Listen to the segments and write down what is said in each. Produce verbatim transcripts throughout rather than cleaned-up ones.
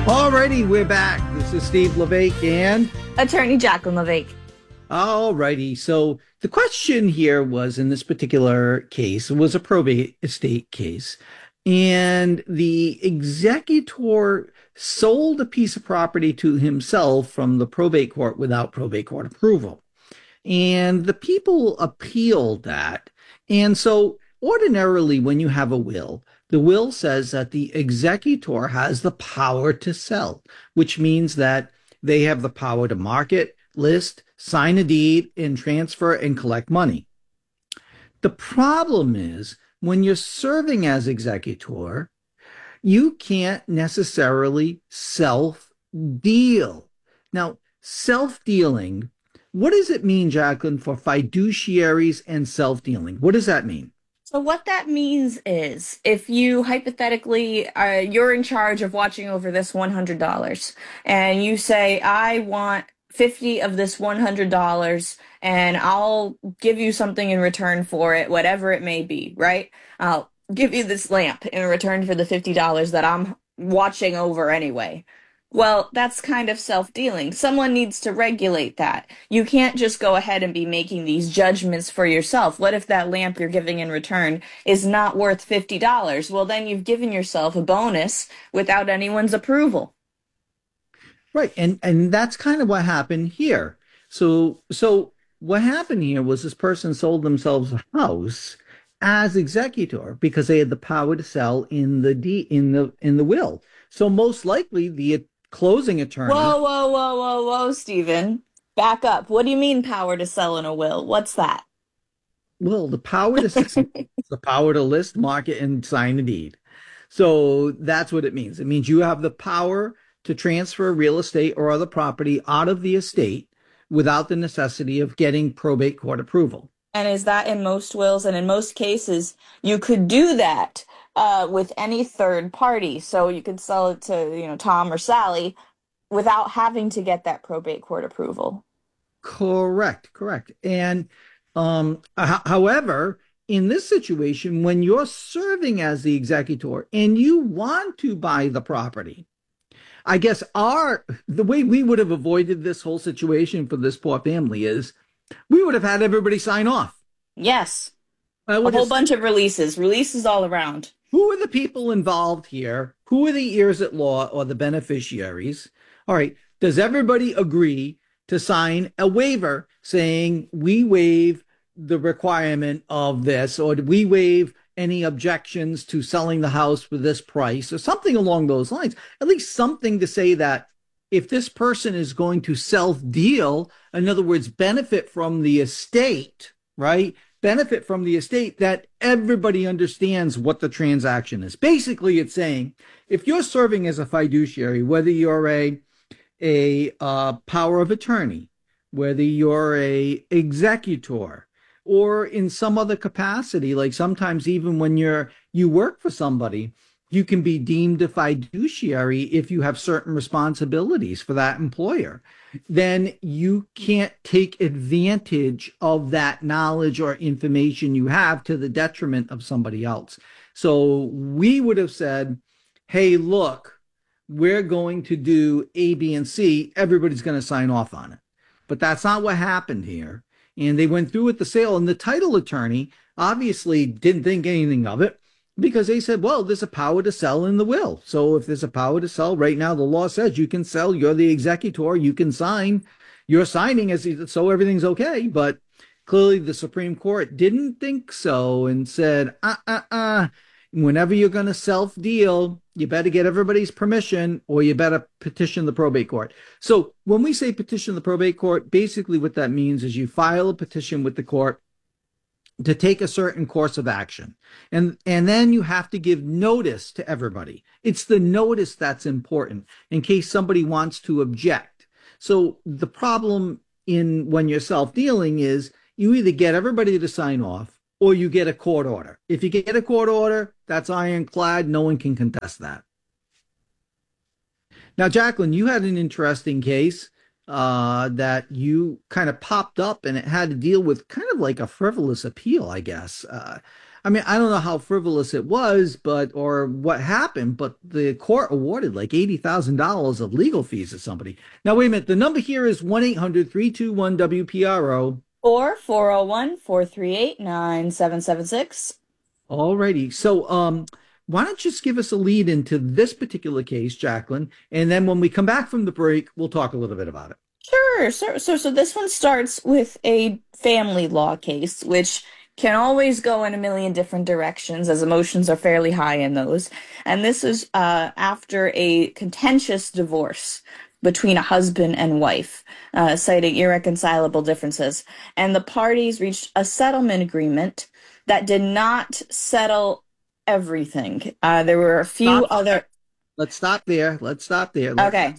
Alrighty, we're back. This is Steve LeVake and Attorney Jacqueline LeVake. alrighty. So the question here was in this particular case was a probate estate case, and the executor sold a piece of property to himself from the probate court without probate court approval. And the people appealed that. And so ordinarily, when you have a will, the will says that the executor has the power to sell, which means that they have the power to market, list, sign a deed, and transfer and collect money. The problem is when you're serving as executor, you can't necessarily self deal. Now, self dealing, what does it mean, Jacqueline, for fiduciaries and self dealing? What does that mean? So what that means is if you hypothetically uh, you're in charge of watching over this one hundred dollars and you say, I want fifty of this one hundred dollars and I'll give you something in return for it, whatever it may be, right? I'll give you this lamp in return for the fifty dollars that I'm watching over anyway. Well, that's kind of self-dealing. Someone needs to regulate that. You can't just go ahead and be making these judgments for yourself. What if that lamp you're giving in return is not worth fifty dollars? Well, then you've given yourself a bonus without anyone's approval. Right. And and that's kind of what happened here. So so what happened here was this person sold themselves a house as executor because they had the power to sell in the de- in the in the will. So most likely the closing attorney. Whoa, whoa, whoa, whoa, whoa, Stephen. Back up. What do you mean power to sell in a will? What's that? Well, the power to sell, the power to list, market, and sign a deed. So that's what it means. It means you have the power to transfer real estate or other property out of the estate without the necessity of getting probate court approval. And is that in most wills? And in most cases, you could do that uh, with any third party. So you could sell it to, you know, Tom or Sally without having to get that probate court approval. Correct, correct. And um, h- however, in this situation, when you're serving as the executor and you want to buy the property, I guess our the way we would have avoided this whole situation for this poor family is we would have had everybody sign off. Yes. I A would whole have, bunch of releases, releases all around. who are the people involved here? Who are the heirs at law or the beneficiaries? All right. Does everybody agree to sign a waiver saying we waive the requirement of this, or do we waive any objections to selling the house for this price, or something along those lines? At least something to say that if this person is going to self deal, in other words, benefit from the estate, right? Benefit from the estate, that everybody understands what the transaction is. Basically, it's saying if you're serving as a fiduciary, whether you're a a uh, power of attorney, whether you're a executor, or in some other capacity, like sometimes even when you're you work for somebody, you can be deemed a fiduciary if you have certain responsibilities for that employer. Then you can't take advantage of that knowledge or information you have to the detriment of somebody else. So we would have said, hey, look, we're going to do A, B, and C. Everybody's going to sign off on it. But that's not what happened here. And they went through with the sale, and the title attorney obviously didn't think anything of it because they said, well, there's a power to sell in the will. So if there's a power to sell right now, the law says you can sell. You're the executor. You can sign. You're signing as so everything's okay. But clearly the Supreme Court didn't think so and said, uh, uh, uh, whenever you're going to self deal, you better get everybody's permission or you better petition the probate court. So when we say petition the probate court, basically what that means is you file a petition with the court to take a certain course of action. And, and then you have to give notice to everybody. It's the notice that's important in case somebody wants to object. So the problem in when you're self-dealing is you either get everybody to sign off or you get a court order. If you get a court order, that's ironclad. No one can contest that. Now, Jacqueline, you had an interesting case uh, that you kind of popped up, and it had to deal with kind of like a frivolous appeal, I guess. Uh, I mean, I don't know how frivolous it was, but or what happened, but the court awarded like eighty thousand dollars of legal fees to somebody. Now, wait a minute. The number here is one eight hundred three two one W P R O. Or four oh one, four three eight, nine seven seven six. Alrighty. So, um, why don't you just give us a lead into this particular case, Jacqueline? And then when we come back from the break, we'll talk a little bit about it. Sure. So, so, so this one starts with a family law case, which can always go in a million different directions as emotions are fairly high in those. And this is uh, after a contentious divorce between a husband and wife, uh, citing irreconcilable differences. And the parties reached a settlement agreement that did not settle everything. Uh, there were a few Stop. other. Let's stop there. Let's stop there. Let's Okay.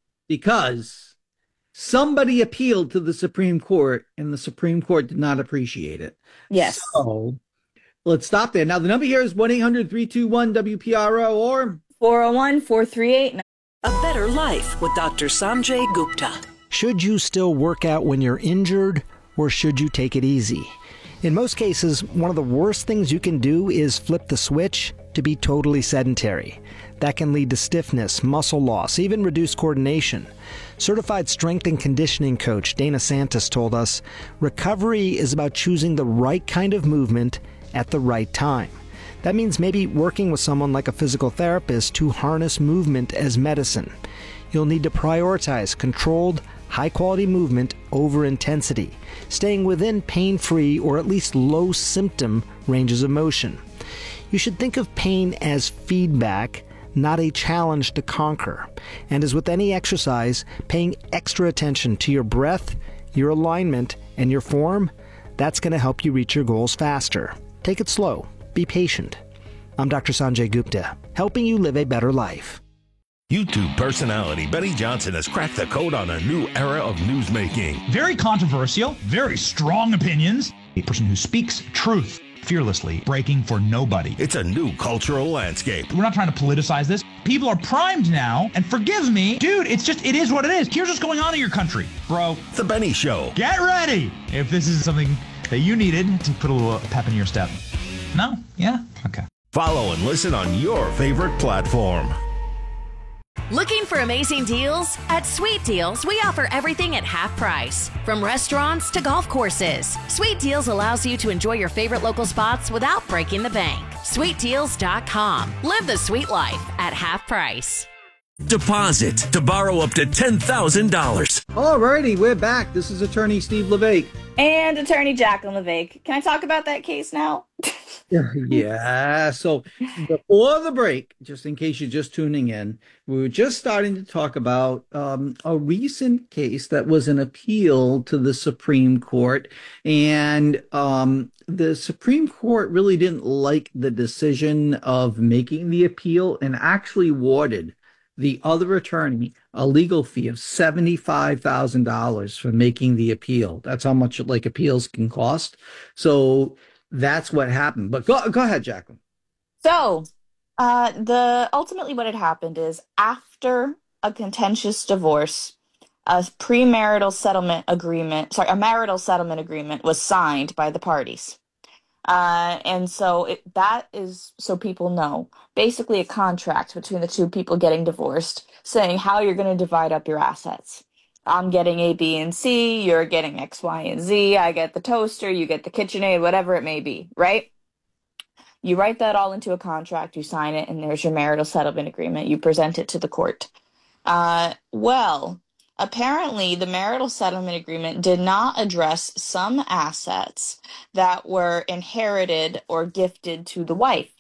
Because somebody appealed to the Supreme Court and the Supreme Court did not appreciate it. Yes. So let's stop there. Now, the number here is one eight hundred three two one W P R O or four oh one, four three eight. A Better Life with Doctor Sanjay Gupta. Should you still work out when you're injured, or should you take it easy? In most cases, one of the worst things you can do is flip the switch to be totally sedentary. That can lead to stiffness, muscle loss, even reduced coordination. Certified strength and conditioning coach Dana Santos told us, recovery is about choosing the right kind of movement at the right time. That means maybe working with someone like a physical therapist to harness movement as medicine. You'll need to prioritize controlled, high-quality movement over intensity, staying within pain-free or at least low-symptom ranges of motion. You should think of pain as feedback, not a challenge to conquer. And as with any exercise, paying extra attention to your breath, your alignment, and your form, that's going to help you reach your goals faster. Take it slow. Be patient. I'm Doctor Sanjay Gupta, helping you live a better life. YouTube personality Benny Johnson has cracked the code on a new era of newsmaking. Very controversial, very strong opinions. A person who speaks truth fearlessly, breaking for nobody. It's a new cultural landscape. We're not trying to politicize this. People are primed now, and forgive me, dude, it's just, it is what it is. Here's what's going on in your country, bro. The Benny Show. Get ready if this is something that you needed to put a little pep in your step. No? Yeah? Okay. Follow and listen on your favorite platform. Looking for amazing deals? At Sweet Deals, we offer everything at half price. From restaurants to golf courses, Sweet Deals allows you to enjoy your favorite local spots without breaking the bank. sweet deals dot com. Live the sweet life at half price. Deposit to borrow up to ten thousand dollars. Alrighty, we're back. This is attorney Steve LeVake. And attorney Jacqueline LeVake. Can I talk about that case now? Yeah. So before the break, just in case you're just tuning in, we were just starting to talk about um, a recent case that was an appeal to the Supreme Court. And um, the Supreme Court really didn't like the decision of making the appeal and actually awarded the other attorney a legal fee of seventy-five thousand dollars for making the appeal. That's how much like appeals can cost. So that's what happened. But go go ahead, Jacqueline. So, uh, the ultimately what had happened is after a contentious divorce, a premarital settlement agreement, sorry, a marital settlement agreement was signed by the parties. Uh, and so it, that is, so people know, basically a contract between the two people getting divorced, saying how you're going to divide up your assets. I'm getting A, B, and C, you're getting X, Y, and Z, I get the toaster, you get the KitchenAid, whatever it may be, right? You write that all into a contract, you sign it, and there's your marital settlement agreement. You present it to the court. Uh, well, apparently the marital settlement agreement did not address some assets that were inherited or gifted to the wife.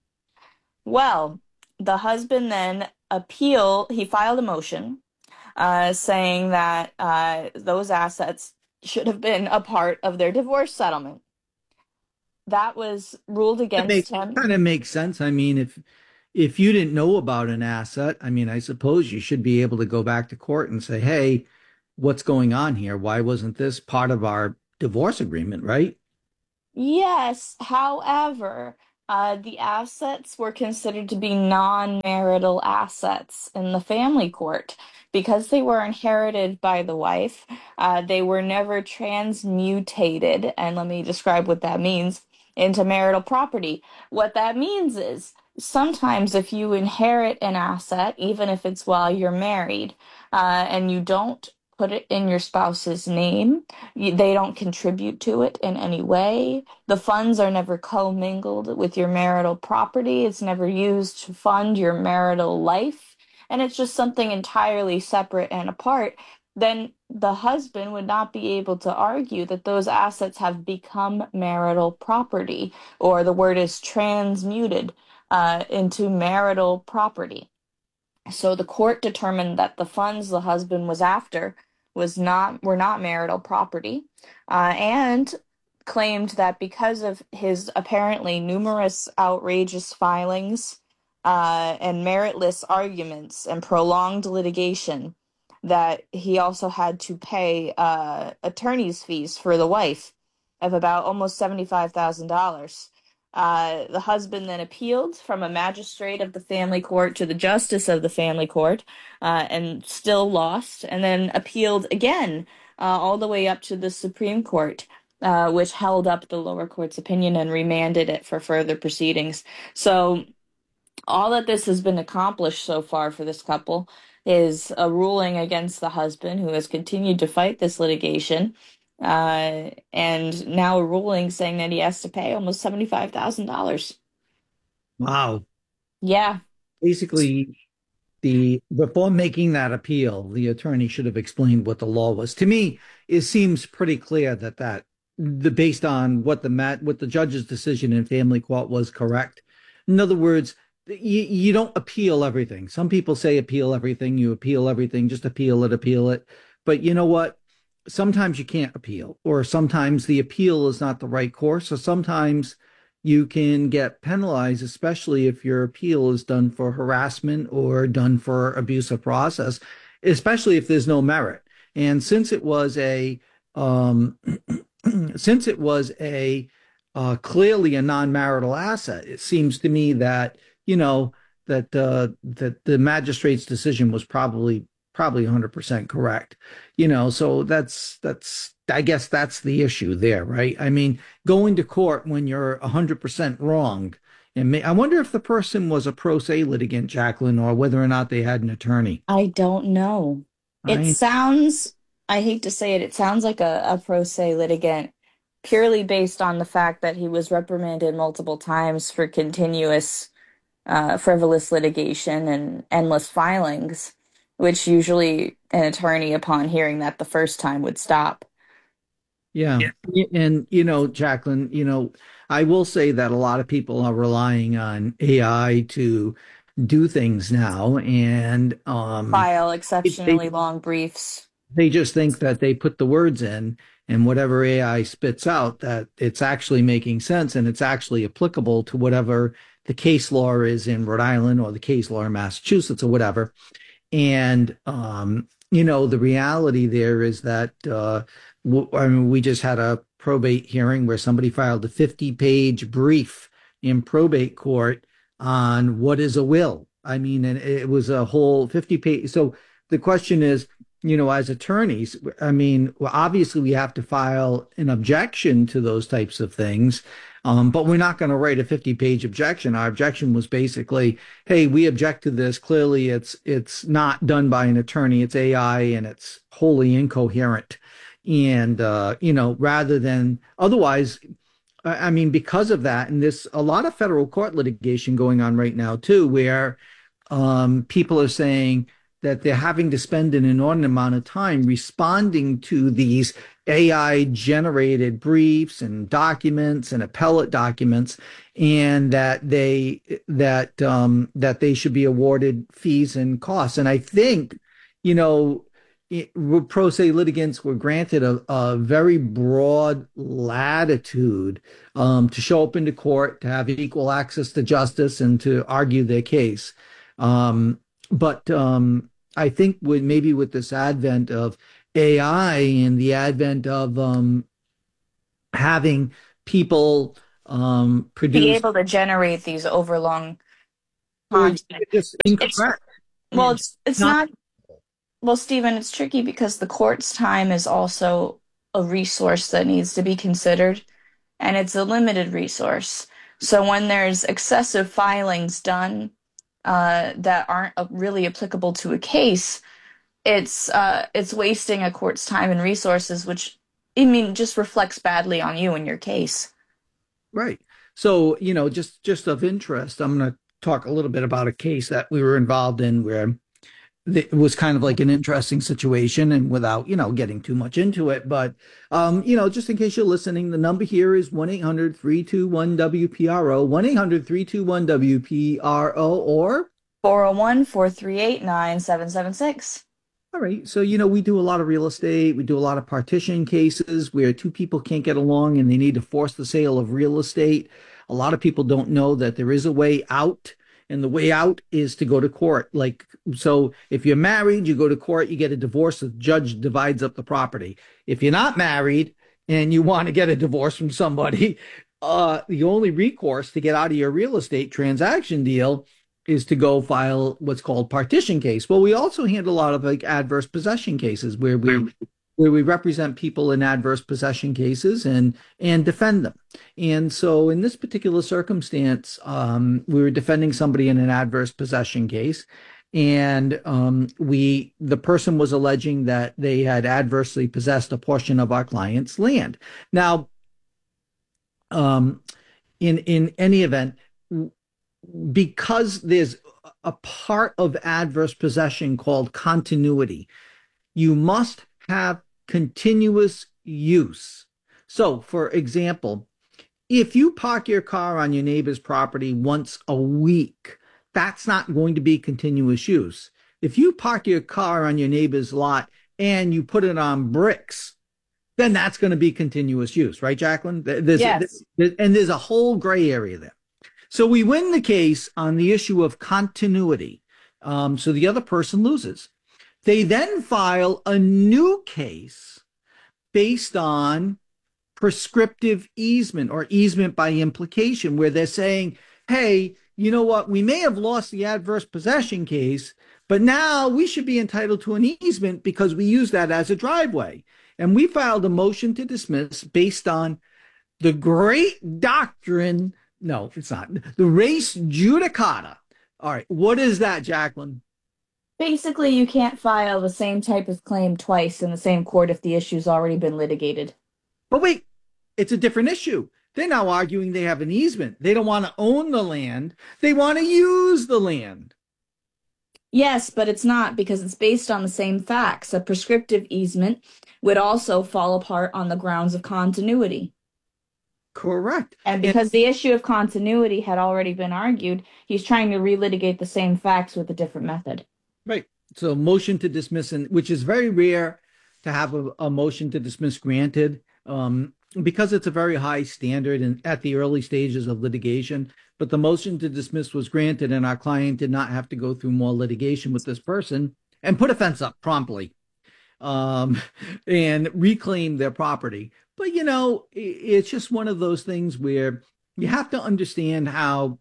Well, the husband then appealed, he filed a motion uh, saying that uh, those assets should have been a part of their divorce settlement. That was ruled against It him. kind of makes sense. I mean, if if you didn't know about an asset, I mean, I suppose you should be able to go back to court and say, hey, what's going on here? Why wasn't this part of our divorce agreement, right? Yes, however, uh, the assets were considered to be non-marital assets in the family court. Because they were inherited by the wife, uh, they were never transmutated. And let me describe what that means. into marital property. What that means is sometimes if you inherit an asset, even if it's while you're married, uh, and you don't put it in your spouse's name, you, they don't contribute to it in any way. The funds are never commingled with your marital property. It's never used to fund your marital life. And it's just something entirely separate and apart. Then the husband would not be able to argue that those assets have become marital property, or the word is transmuted uh, into marital property. So the court determined that the funds the husband was after was not were not marital property, uh, and claimed that because of his apparently numerous outrageous filings uh, and meritless arguments and prolonged litigation, that he also had to pay uh, attorney's fees for the wife of about almost seventy-five thousand dollars. Uh, the husband then appealed from a magistrate of the family court to the justice of the family court, uh, and still lost, and then appealed again uh, all the way up to the Supreme Court, uh, which held up the lower court's opinion and remanded it for further proceedings. So all that this has been accomplished so far for this couple is a ruling against the husband, who has continued to fight this litigation, uh, and now a ruling saying that he has to pay almost seventy-five thousand dollars. Wow. Yeah. Basically, the before making that appeal, the attorney should have explained what the law was. To me, it seems pretty clear that that the based on what the mat what the judge's decision in family court was correct. In other words, you, you don't appeal everything. Some people say appeal everything. You appeal everything, just appeal it, appeal it. But you know what? Sometimes you can't appeal, or sometimes the appeal is not the right course, or sometimes you can get penalized, especially if your appeal is done for harassment or done for abusive process, especially if there's no merit. And since it was a um, since it was a uh, clearly a non-marital asset, it seems to me that you know that uh, that the magistrate's decision was probably probably one hundred percent correct. You know, so that's that's I guess that's the issue there, right? I mean, going to court when you're one hundred percent wrong. And may, I wonder if the person was a pro se litigant, Jacqueline, or whether or not they had an attorney. I don't know. It I, sounds, I hate to say it, it sounds like a, a pro se litigant, purely based on the fact that he was reprimanded multiple times for continuous uh, frivolous litigation and endless filings, which usually an attorney, upon hearing that the first time, would stop. Yeah. yeah. And, you know, Jacqueline, you know, I will say that a lot of people are relying on A I to do things now, and um, file exceptionally they, long briefs. They just think that they put the words in, and whatever A I spits out, that it's actually making sense and it's actually applicable to whatever the case law is in Rhode Island or the case law in Massachusetts or whatever. And, um, you know, the reality there is that, uh, w- I mean, we just had a probate hearing where somebody filed a fifty page brief in probate court on what is a will. I mean, and it was a whole fifty page. So the question is, you know, as attorneys, I mean, well, obviously we have to file an objection to those types of things. Um, but we're not going to write a fifty page objection. Our objection was basically, hey, we object to this. Clearly, it's it's not done by an attorney. It's A I and it's wholly incoherent. And, uh, you know, rather than otherwise, I mean, because of that, and there's a lot of federal court litigation going on right now, too, where um, people are saying that they're having to spend an inordinate amount of time responding to these A I generated briefs and documents and appellate documents, and that they that um, that they should be awarded fees and costs. And I think, you know, it, pro se litigants were granted a, a very broad latitude um, to show up into court, to have equal access to justice, and to argue their case. Um, but um, I think with maybe with this advent of A I and the advent of um, having people um, produce, be able to generate these overlong content. It's incorrect. It's, well, it's it's not, not. Well, Stephen, it's tricky because the court's time is also a resource that needs to be considered. and it's a limited resource. So when there's excessive filings done uh, that aren't really applicable to a case, it's uh, it's wasting a court's time and resources, which, I mean, just reflects badly on you and your case. Right. So, you know, just just of interest, I'm going to talk a little bit about a case that we were involved in where it was kind of like an interesting situation, and without, you know, getting too much into it. But, um, you know, just in case you're listening, the number here is one eight hundred three two one W P R O, one eight hundred three two one W P R O, or four oh one, four three eight, nine seven seven six. All right. So, you know, we do a lot of real estate. We do a lot of partition cases where two people can't get along and they need to force the sale of real estate. A lot of people don't know that there is a way out. And the way out is to go to court. Like, so if you're married, you go to court, you get a divorce, the judge divides up the property. If you're not married and you want to get a divorce from somebody, uh, the only recourse to get out of your real estate transaction deal is to go file what's called partition case. Well, we also handle a lot of like adverse possession cases where we where we represent people in adverse possession cases and and defend them. And so in this particular circumstance, um, we were defending somebody in an adverse possession case. And um, we the person was alleging that they had adversely possessed a portion of our client's land. Now, um, in in any event, because there's a part of adverse possession called continuity, you must have continuous use. So, for example, if you park your car on your neighbor's property once a week, that's not going to be continuous use. If you park your car on your neighbor's lot and you put it on bricks, then that's going to be continuous use, right, Jacqueline? There's, yes. there's, and there's a whole gray area there. So we win the case on the issue of continuity. Um, so the other person loses. They then file a new case based on prescriptive easement or easement by implication, where they're saying, hey, you know what? We may have lost the adverse possession case, but now we should be entitled to an easement because we use that as a driveway. And we filed a motion to dismiss based on the great doctrine. No, it's not. The res judicata. All right. What is that, Jacqueline? Basically, you can't file the same type of claim twice in the same court if the issue's already been litigated. But wait, it's a different issue. They're now arguing they have an easement. They don't want to own the land. They want to use the land. Yes, but it's not, because it's based on the same facts. A prescriptive easement would also fall apart on the grounds of continuity. Correct. And because and, the issue of continuity had already been argued, he's trying to relitigate the same facts with a different method. Right. So motion to dismiss, and which is very rare to have a, a motion to dismiss granted, um, because it's a very high standard and at the early stages of litigation. But the motion to dismiss was granted, and our client did not have to go through more litigation with this person and put a fence up promptly um, and reclaim their property. But, you know, it's just one of those things where you have to understand how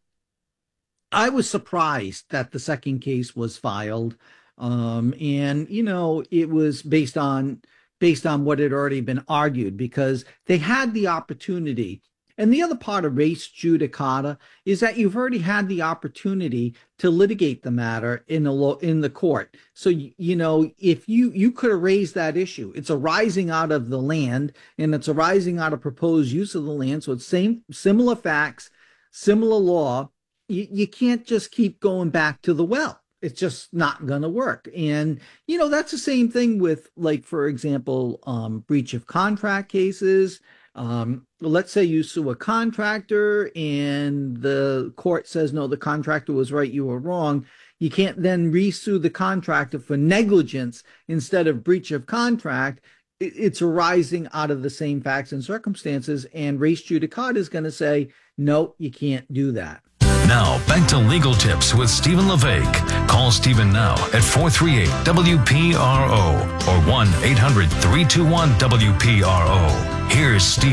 I was surprised that the second case was filed. Um, and, you know, it was based on based on what had already been argued, because they had the opportunity. And the other part of res judicata is that you've already had the opportunity to litigate the matter in the lo- in the court. So, you know, if you, you could have raised that issue, it's arising out of the land and it's arising out of proposed use of the land. So it's same, similar facts, similar law. You, you can't just keep going back to the well. It's just not going to work. And, you know, that's the same thing with, like, for example, um, breach of contract cases. Um, let's say you sue a contractor and the court says, no, the contractor was right, you were wrong. You can't then re-sue the contractor for negligence instead of breach of contract. It's arising out of the same facts and circumstances. And res judicata is going to say, no, you can't do that. Now, back to Legal Tips with Stephen LeVake. Call Stephen now at four three eight W P R O or one eight hundred three two one W P R O. Here's Stephen.